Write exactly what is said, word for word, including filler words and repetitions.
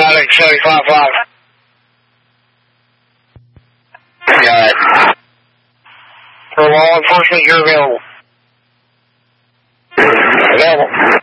Attic seventy-five five. Got it. For law enforcement, you're available. Available.